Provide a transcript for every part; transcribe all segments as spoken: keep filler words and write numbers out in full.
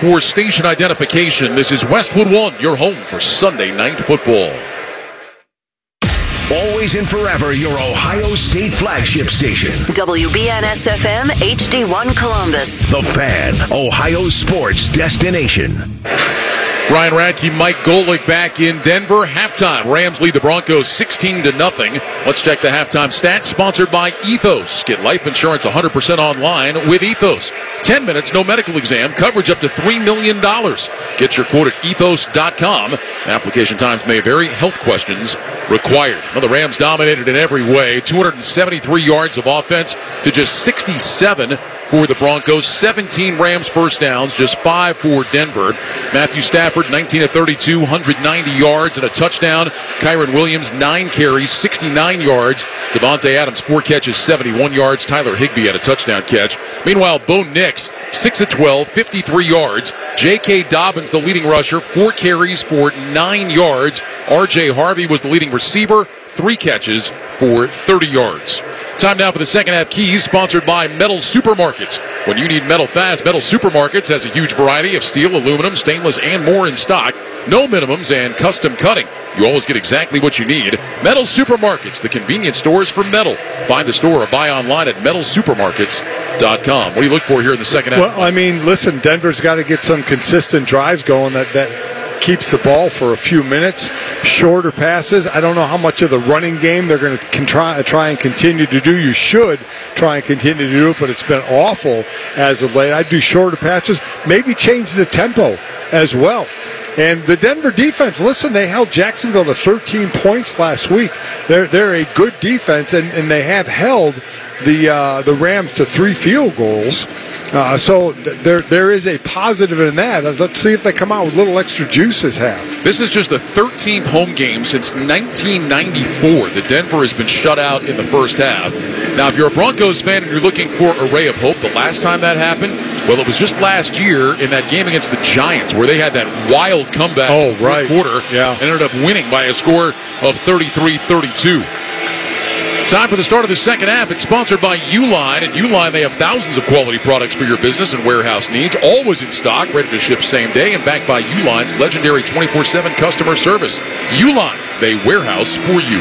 for station identification. This is Westwood One, your home for Sunday Night Football. Always and forever, your Ohio State flagship station. W B N S F M H D one Columbus. The Fan, Ohio sports destination. Ryan Radke, Mike Golick back in Denver. Halftime. Rams lead the Broncos sixteen to nothing. Let's check the halftime stats. Sponsored by Ethos. Get life insurance one hundred percent online with Ethos. ten minutes, no medical exam. Coverage up to three million dollars. Get your quote at ethos dot com. Application times may vary. Health questions required. Well, the Rams dominated in every way. two hundred seventy-three yards of offense to just sixty-seven for the Broncos. seventeen Rams first downs, just five for Denver. Matthew Stafford, nineteen of thirty-two, one hundred ninety yards and a touchdown. Kyron Williams, nine carries, sixty-nine yards. Devontae Adams, four catches, seventy-one yards. Tyler Higbee had a touchdown catch. Meanwhile, Bo Nix, six of twelve, fifty-three yards. J K. Dobbins, the leading rusher, four carries for nine yards. R J. Harvey was the leading receiver, three catches for thirty yards. Time now for the second half keys, sponsored by Metal Supermarkets. When you need metal fast, Metal Supermarkets has a huge variety of steel, aluminum, stainless, and more in stock. No minimums and custom cutting. You always get exactly what you need. Metal Supermarkets, the convenience stores for metal. Find a store or buy online at metal supermarkets dot com. What do you look for here in the second half? Well, I mean, listen, Denver's got to get some consistent drives going that, that keeps the ball for a few minutes. Shorter passes. I don't know how much of the running game they're going to con- try, try and continue to do. You should try and continue to do it, but it's been awful as of late. I'd do shorter passes. Maybe change the tempo as well. And the Denver defense, listen, they held Jacksonville to thirteen points last week. They're they're a good defense, and, and they have held the uh, the Rams to three field goals. Uh, so th- there there is a positive in that. Let's see if they come out with a little extra juice this half. This is just the thirteenth home game since nineteen ninety-four that Denver has been shut out in the first half. Now, if you're a Broncos fan and you're looking for a ray of hope, the last time that happened, well, it was just last year in that game against the Giants where they had that wild comeback oh, in the right. fourth quarter yeah. and ended up winning by a score of thirty-three thirty-two. Time for the start of the second half. It's sponsored by Uline. At Uline, they have thousands of quality products for your business and warehouse needs, always in stock, ready to ship same day, and backed by Uline's legendary twenty-four seven customer service. Uline, they warehouse for you.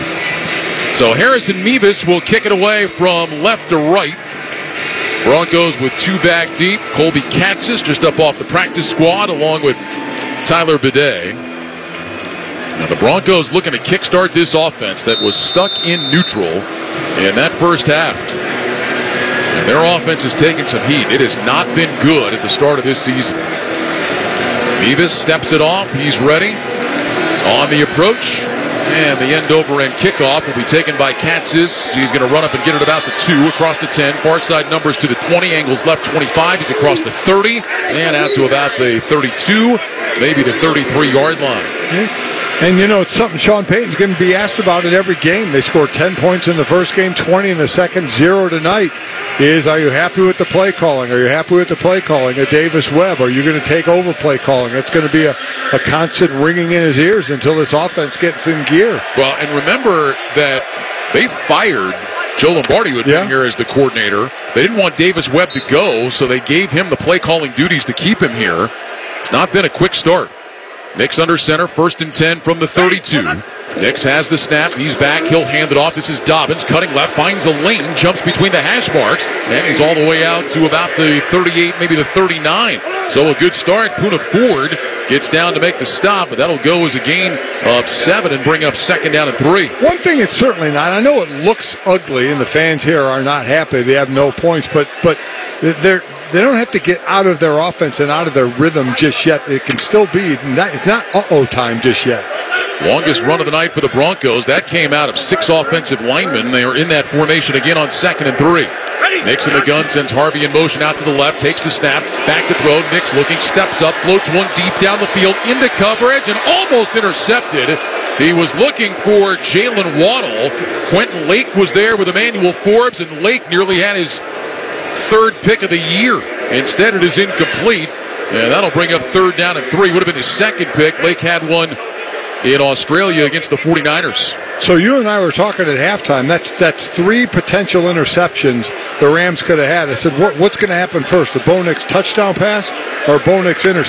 So Harrison Mevis will kick it away from left to right. Broncos with two back deep. Colby Katzis just up off the practice squad, along with Tyler Bidet. Now the Broncos looking to kickstart this offense that was stuck in neutral in that first half. And their offense has taken some heat. It has not been good at the start of this season. Mevis steps it off. He's ready on the approach. And the end over end kickoff will be taken by Katzis. He's going to run up and get it about the two, across the ten. Far side numbers to the twenty, angles left twenty-five. He's across the thirty and out to about the thirty-two, maybe the thirty-three-yard line. And, you know, it's something Sean Payton's going to be asked about at every game. They scored ten points in the first game, twenty in the second, zero tonight. Is, are you happy with the play calling? Are you happy with the play calling of Davis Webb? Are you going to take over play calling? That's going to be a, a constant ringing in his ears until this offense gets in gear. Well, and remember that they fired Joe Lombardi, who had yeah. been here as the coordinator. They didn't want Davis Webb to go, so they gave him the play calling duties to keep him here. It's not been a quick start. Nix under center, first and ten from the thirty-two. Nix has the snap. He's back. He'll hand it off. This is Dobbins cutting left, finds a lane, jumps between the hash marks, and he's all the way out to about the thirty-eight, maybe the thirty-nine. So a good start. Poona Ford gets down to make the stop, but that'll go as a gain of seven and bring up second down and three. One thing it's certainly not. I know it looks ugly, and the fans here are not happy. They have no points, but but they're. They don't have to get out of their offense and out of their rhythm just yet. It can still be. It's not uh-oh time just yet. Longest run of the night for the Broncos. That came out of six offensive linemen. They are in that formation again on second and three. Nix in the gun, sends Harvey in motion out to the left, takes the snap, back to throw. Nix looking, steps up, floats one deep down the field into coverage and almost intercepted. He was looking for Jalen Waddle. Quentin Lake was there with Emmanuel Forbes, and Lake nearly had his third pick of the year. Instead, it is incomplete. And that'll bring up third down and three. Would have been his second pick. Lake had one in Australia against the forty-niners. So you and I were talking at halftime. That's that's three potential interceptions the Rams could have had. I said, what, what's going to happen first, the Bo Nix touchdown pass or Bo Nix interception?